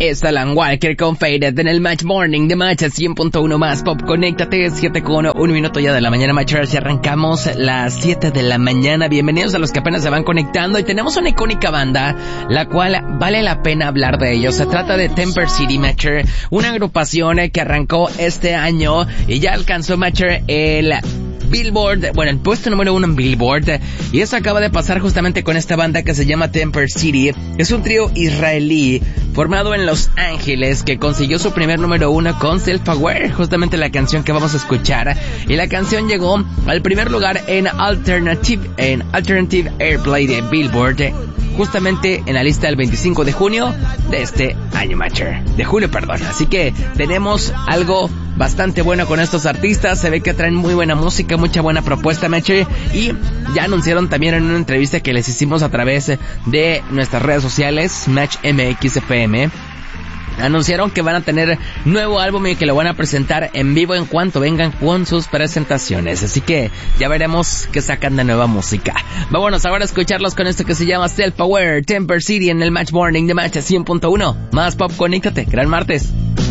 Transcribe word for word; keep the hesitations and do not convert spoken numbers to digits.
es Alan Walker con Faded en el Match Morning de Match cien punto uno más Pop. Conéctate, siete con un minuto ya de la mañana, Matchers, y arrancamos las siete de la mañana. Bienvenidos a los que apenas se van conectando, y tenemos una icónica banda, la cual vale la pena hablar de ellos. Se trata de Temper City, Matcher, una agrupación que arrancó este año y ya alcanzó, Matcher, el Billboard, bueno, el puesto número uno en Billboard, y eso acaba de pasar justamente con esta banda que se llama Temper City. Es un trío israelí formado en Los Ángeles que consiguió su primer número uno con Self-Aware, justamente la canción que vamos a escuchar, y la canción llegó al primer lugar en Alternative, en Alternative Airplay de Billboard, justamente en la lista del veinticinco de junio de este año, Matcher, de julio, perdón. Así que tenemos algo bastante bueno con estos artistas. Se ve que traen muy buena música, mucha buena propuesta, Matcher, y ya anunciaron también en una entrevista que les hicimos a través de nuestras redes sociales, Match M X F M, anunciaron que van a tener nuevo álbum y que lo van a presentar en vivo en cuanto vengan con sus presentaciones. Así que ya veremos qué sacan de nueva música. Vámonos ahora a escucharlos con esto que se llama Self-Aware, Temper City en el Match Morning de Match cien punto uno más Pop. Conéctate, gran martes.